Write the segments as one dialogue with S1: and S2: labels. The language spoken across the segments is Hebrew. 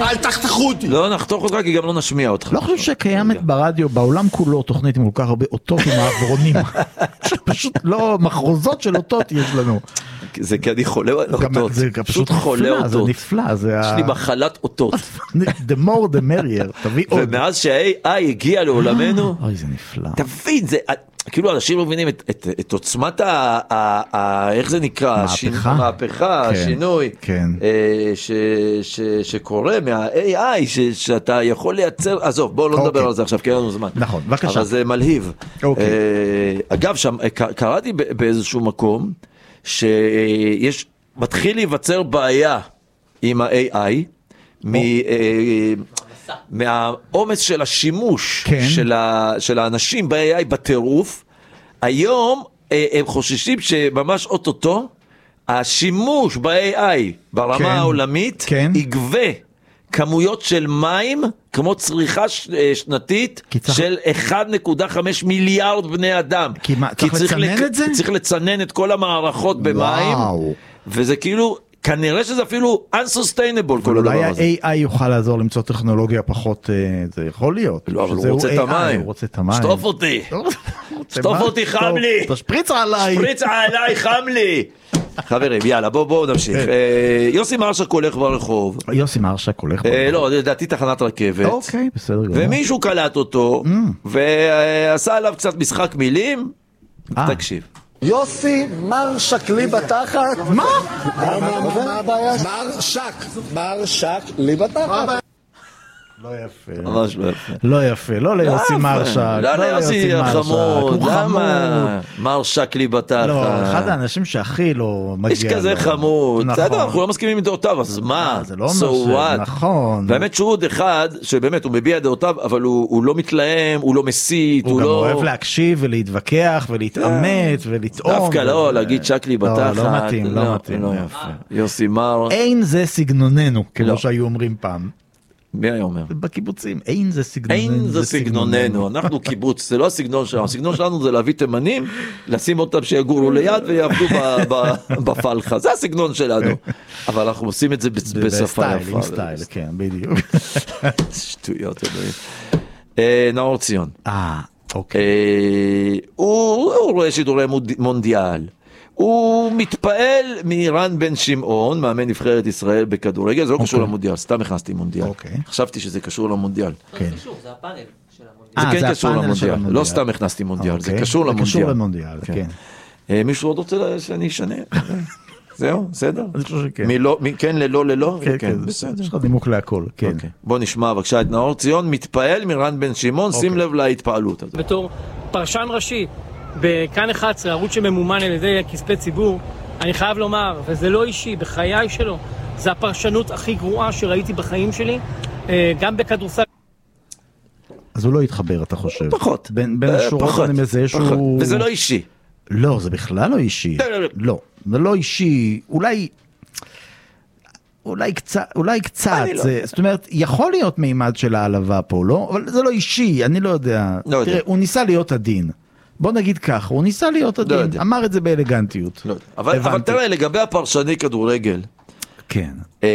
S1: אל תחתכו אותי.
S2: לא נחתוך אותך כי גם לא נשמיע אותך.
S3: לא חושב שקיימת ברדיו, בעולם כולו, תוכנית עם כל כך הרבה אותות עם האחרונים. פשוט לא, מחרוזות של אותות יש לנו.
S2: זה כי אני חולה אותות.
S3: זה פשוט חולה אותות. זה נפלא.
S2: יש לי מחלת אותות.
S3: The more the merrier. תביא עוד.
S2: ומאז שה-AI הגיע לעולמנו,
S3: אוי, זה נפלא.
S2: תבין, זה... כאילו אנשים לא מבינים את עוצמת איך זה נקרא? מהפכה, השינוי שקורה מה-AI, שאתה יכול לייצר, עזוב, בואו לא נדבר על זה עכשיו, כי אין לנו זמן.
S3: נכון, בבקשה.
S2: אבל זה מלהיב. אגב, שם קראתי באיזשהו מקום, מתחיל להיווצר בעיה עם ה-AI, מהעומס של השימוש של האנשים ב-AI בטירוף. היום הם חוששים שממש אוטוטו השימוש ב-AI ברמה העולמית יגבה כמויות של מים כמו צריכה שנתית של 1.5 מיליארד בני אדם.
S3: כי צריך לצנן את זה?
S2: צריך לצנן את כל המערכות במים, וזה כאילו... כנראה שזה אפילו unsustainable כל הדבר הזה.
S3: אולי ה-AI יוכל לעזור למצוא טכנולוגיה פחות, זה יכול להיות.
S2: לא, אבל הוא רוצה את המים. שטוף אותי. שטוף אותי, חם לי.
S3: תשפריץ עליי.
S2: שפריץ עליי, חם לי. חברים, יאללה, בואו נמשיך. יוסי מרשק הולך ברחוב.
S3: יוסי מרשק הולך ברחוב.
S2: לא, לדעתי תחנת רכבת.
S3: אוקיי, בסדר גמור.
S2: ומישהו קלט אותו, ועשה עליו קצת משחק מילים. תקשיב.
S1: יוסי מרשק לי בתחת.
S3: מה?
S1: מה הבעיה? מרשק לי בתחת.
S3: לא יפה.
S2: ממש לא יפה.
S3: לא יפה, לא ליוסי מרשק.
S2: לא ליוסי חמוד. למה? מרשק לי בתחת.
S3: לא, אחד האנשים שהכי לא מגיע.
S2: איש כזה חמוד. בסדר, אנחנו לא מסכימים עם דעותיו, אז מה?
S3: זה לא אומר נכון.
S2: באמת שהוא עוד אחד, שבאמת הוא מביע דעותיו, אבל הוא לא מתלהם, הוא לא מסית,
S3: הוא גם אוהב להקשיב ולהתווכח ולהתעמת ולטעום.
S2: דווקא לא, להגיד שק לי בתחת.
S3: לא מתאים, לא מתאים.
S2: לא יפה. יוסי מר.
S3: אין זה סגנוננו, כמו שהיו אומרים פעם.
S2: מי היה אומר?
S3: בקיבוצים, אין זה סגנוננו.
S2: אין זה סגנוננו, אנחנו קיבוץ, זה לא הסגנון שלנו, הסגנון שלנו זה להביא תימנים, לשים אותם שיגורו ליד ויעבדו בפלחה, זה הסגנון שלנו, אבל אנחנו עושים את זה בשפה יפה.
S3: עם סטייל, כן, בדיוק.
S2: שטויות. נאור ציון.
S3: אוקיי.
S2: הוא רואה שידורי מונדיאל. הוא מתפעל מרן בן שמעון, מאמן נבחרת ישראל בכדורגל, זה לא קשור למונדיאל, סתם הכנסתי מונדיאל. חשבתי שזה קשור למונדיאל.
S4: זה קשור, זה הפאנל של המונדיאל.
S2: זה כן קשור למונדיאל, לא סתם הכנסתי מונדיאל, זה קשור למונדיאל.
S3: זה קשור למונדיאל, כן.
S2: מישהו עוד רוצה שאני אשנה? זהו, בסדר?
S3: אני חושב שכן.
S2: כן, ללא?
S3: כן, בסדר. יש לך דימוק להכל, כן.
S2: בוא נשמע בבקשה את נאור ציון, מתפעל מרן בן שמעון, שים לב להתפעלות הזאת.
S5: בתור פרשן ראשי, בכאן 11, ערוץ שממומן על ידי כספי ציבור, אני חייב לומר, וזה לא אישי, בחיי שלו, זה הפרשנות הכי גרועה שראיתי בחיים שלי, גם בכדורסל.
S3: אז הוא לא יתחבר, אתה חושב?
S2: פחות.
S3: בין השורות אני מזה שהוא...
S2: וזה לא אישי.
S3: לא, זה בכלל לא אישי. לא, זה לא אישי. אולי קצת, זאת אומרת, יכול להיות מימד של העלבה פה, לא? אבל זה לא אישי, אני לא יודע. תראה, הוא ניסה להיות עדין. בוא נגיד כך, הוא ניסה להיות עדין, אמר את זה באלגנטיות.
S2: אבל תראה, לגבי הפרשני כדורגל,
S3: כן.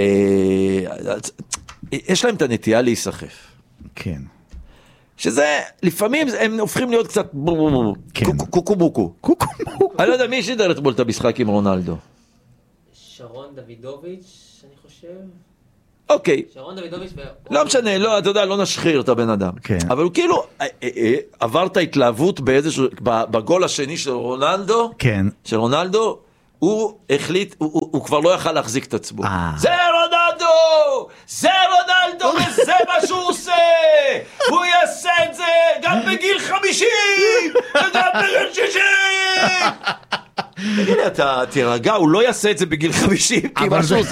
S2: יש להם את הנטייה להיסחף.
S3: כן.
S2: שזה, לפעמים הם הופכים להיות קצת קוקו-בוקו. קוקו-בוקו. אני לא יודע, מי שידר אתמול את המשחק עם רונלדו?
S4: שרון דוידוביץ', אני חושב.
S2: אוקיי.
S4: שרון דוידוביץ'
S2: לא משנה, לא, אתה יודע, לא נשחיר את הבן אדם. אבל הוא כאילו, עברת התלהבות באיזשהו, בגול השני של רונלדו, של רונלדו, הוא החליט, הוא כבר לא יכל להחזיק את עצמו. זה רונלדו! זה רונלדו, וזה מה שהוא עושה! הוא יעשה את זה גם בגיל 50! וגם בגיל 60! תגיד לי, אתה תירגע, הוא לא יעשה את זה בגיל 50, כי מה שהוא עושה